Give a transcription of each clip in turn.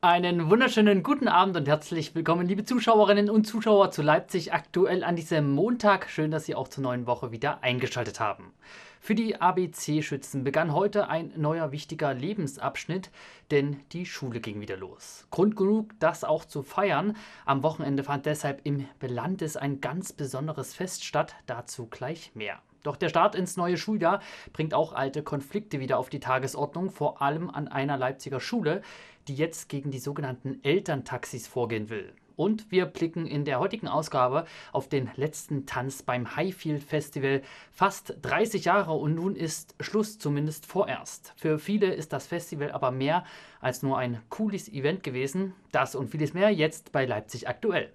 Einen wunderschönen guten Abend und herzlich willkommen, liebe Zuschauerinnen und Zuschauer, zu Leipzig aktuell an diesem Montag. Schön, dass Sie auch zur neuen Woche wieder eingeschaltet haben. Für die ABC-Schützen begann heute ein neuer wichtiger Lebensabschnitt, denn die Schule ging wieder los. Grund genug, das auch zu feiern. Am Wochenende fand deshalb im Belantes ein ganz besonderes Fest statt, dazu gleich mehr. Doch der Start ins neue Schuljahr bringt auch alte Konflikte wieder auf die Tagesordnung, vor allem an einer Leipziger Schule, die jetzt gegen die sogenannten Elterntaxis vorgehen will. Und wir blicken in der heutigen Ausgabe auf den letzten Tanz beim Highfield Festival. Fast 30 Jahre und nun ist Schluss, zumindest vorerst. Für viele ist das Festival aber mehr als nur ein cooles Event gewesen. Das und vieles mehr jetzt bei Leipzig aktuell.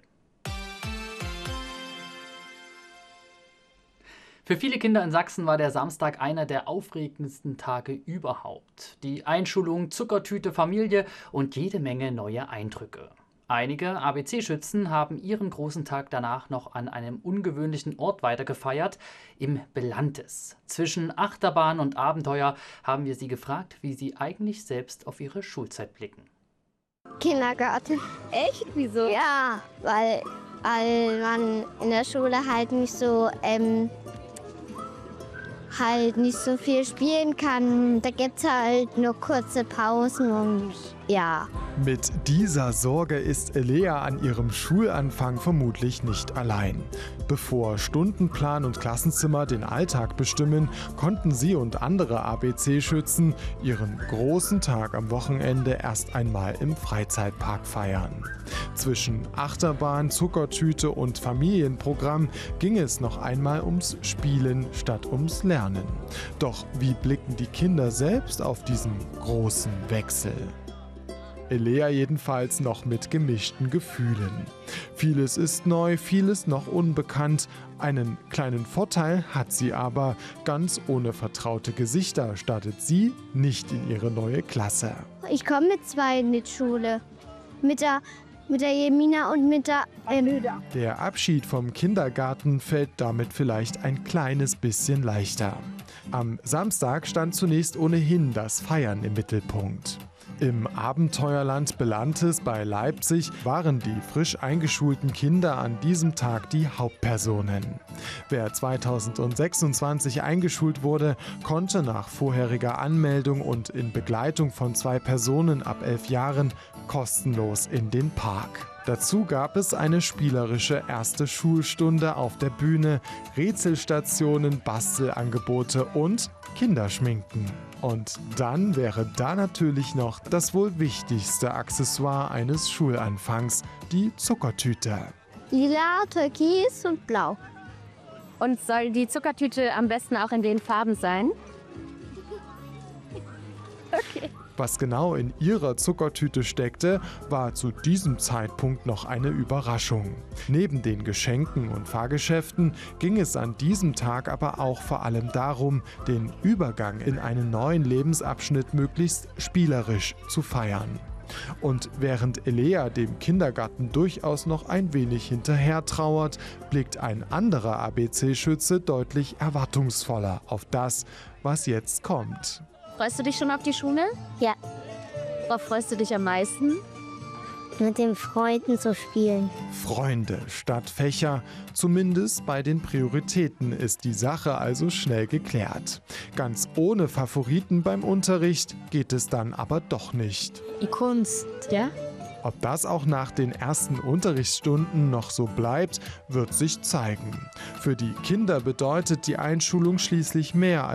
Für viele Kinder in Sachsen war der Samstag einer der aufregendsten Tage überhaupt. Die Einschulung, Zuckertüte, Familie und jede Menge neue Eindrücke. Einige ABC-Schützen haben ihren großen Tag danach noch an einem ungewöhnlichen Ort weitergefeiert, im Belantes. Zwischen Achterbahn und Abenteuer haben wir sie gefragt, wie sie eigentlich selbst auf ihre Schulzeit blicken. Kindergarten. Echt? Wieso? Ja, weil man in der Schule halt nicht so viel spielen kann. Da gibt es halt nur kurze Pausen und ja. Mit dieser Sorge ist Elea an ihrem Schulanfang vermutlich nicht allein. Bevor Stundenplan und Klassenzimmer den Alltag bestimmen, konnten sie und andere ABC-Schützen ihren großen Tag am Wochenende erst einmal im Freizeitpark feiern. Zwischen Achterbahn, Zuckertüte und Familienprogramm ging es noch einmal ums Spielen statt ums Lernen. Doch wie blicken die Kinder selbst auf diesen großen Wechsel? Elea jedenfalls noch mit gemischten Gefühlen. Vieles ist neu, vieles noch unbekannt. Einen kleinen Vorteil hat sie aber: ganz ohne vertraute Gesichter startet sie nicht in ihre neue Klasse. Ich komme mit zwei in die Schule. Mit der Jemina und mit der Anöda. Der Abschied vom Kindergarten fällt damit vielleicht ein kleines bisschen leichter. Am Samstag stand zunächst ohnehin das Feiern im Mittelpunkt. Im Abenteuerland Belantes bei Leipzig waren die frisch eingeschulten Kinder an diesem Tag die Hauptpersonen. Wer 2026 eingeschult wurde, konnte nach vorheriger Anmeldung und in Begleitung von 2 Personen ab 11 Jahren kostenlos in den Park. Dazu gab es eine spielerische erste Schulstunde auf der Bühne, Rätselstationen, Bastelangebote und Kinderschminken. Und dann wäre da natürlich noch das wohl wichtigste Accessoire eines Schulanfangs, die Zuckertüte. Lila, Türkis und Blau. Und soll die Zuckertüte am besten auch in den Farben sein? Okay. Was genau in ihrer Zuckertüte steckte, war zu diesem Zeitpunkt noch eine Überraschung. Neben den Geschenken und Fahrgeschäften ging es an diesem Tag aber auch vor allem darum, den Übergang in einen neuen Lebensabschnitt möglichst spielerisch zu feiern. Und während Elea dem Kindergarten durchaus noch ein wenig hinterher trauert, blickt ein anderer ABC-Schütze deutlich erwartungsvoller auf das, was jetzt kommt. Freust du dich schon auf die Schule? Ja, Worauf freust du dich am meisten? mit den Freunden zu spielen. Freunde statt Fächer, zumindest bei den Prioritäten ist die Sache also schnell geklärt. Ganz ohne Favoriten beim Unterricht geht es dann aber doch nicht. Die Kunst, ja? Ob das auch nach den ersten Unterrichtsstunden noch so bleibt, wird sich zeigen. Für die Kinder bedeutet die Einschulung schließlich mehr